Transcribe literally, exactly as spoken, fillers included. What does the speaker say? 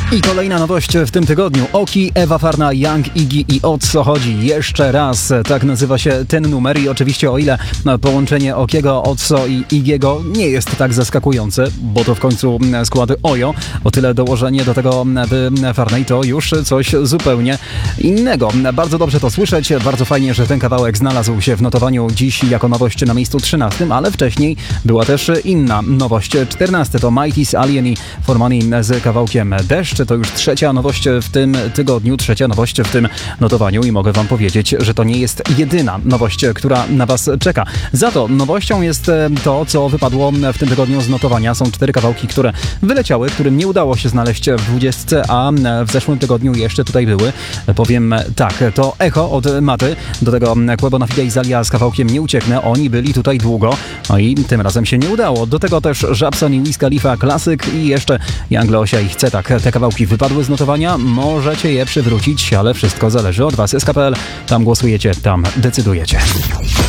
I kolejna nowość w tym tygodniu. Oki, Ewa Farna, Young, Iggy i O co chodzi? Jeszcze raz, tak nazywa się ten numer i oczywiście o ile połączenie Okiego, O co i Iggy'ego nie jest tak zaskakujące, bo to w końcu składy Ojo, o tyle dołożenie do tego Farnej to już coś zupełnie innego. Bardzo dobrze to słyszeć, bardzo fajnie, że ten kawałek znalazł się w notowaniu dziś jako nowość na miejscu trzynastym, ale wcześniej była też inna nowość. czternasty to Mighty's Alien i For Money z kawałkiem Deszcz. To już trzecia nowość w tym tygodniu, trzecia nowość w tym notowaniu i mogę wam powiedzieć, że to nie jest jedyna nowość, która na was czeka. Za to nowością jest to, co wypadło w tym tygodniu z notowania. Są cztery kawałki, które wyleciały, którym nie udało się znaleźć w dwudziestce, a w zeszłym tygodniu jeszcze tutaj były. Powiem tak, to Echo od Maty, do tego Quebo na Fide i Zalia z kawałkiem Nie ucieknę. Oni byli tutaj długo, no i tym razem się nie udało. Do tego też Żabson i Wiz Khalifa klasyk i jeszcze Young Leosia i Chcę tak. Te kawałki wypadły z notowania, możecie je przywrócić, ale wszystko zależy od was. S K P L, tam głosujecie, tam decydujecie.